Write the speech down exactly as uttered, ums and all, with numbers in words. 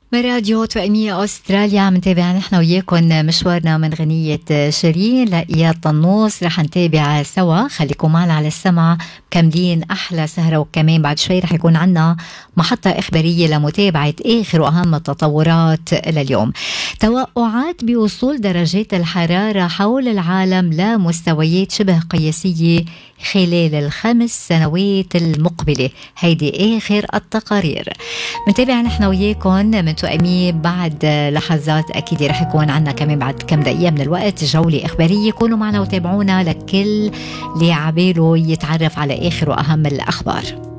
من راديو توأمية أستراليا عم نتابع نحن وياكم مشوارنا من غنية شيرين لإياد طنوس. رح نتابع سوا، خليكم معنا على السمع مكملين أحلى سهرة، وكمان بعد شوي رح يكون عنا محطة إخبارية لمتابعة آخر وأهم التطورات لليوم. توقعات بوصول درجات الحرارة حول العالم لمستويات شبه قياسية خلال الخمس سنوات المقبلة، هيدي آخر التقارير. منتابع نحن وياكم من توأمية بعد لحظات، أكيد رح يكون عنا كمان بعد كم دقيقة من الوقت جولة إخبارية. كونوا معنا وتابعونا لكل اللي عباله يتعرف على آخر وأهم الأخبار.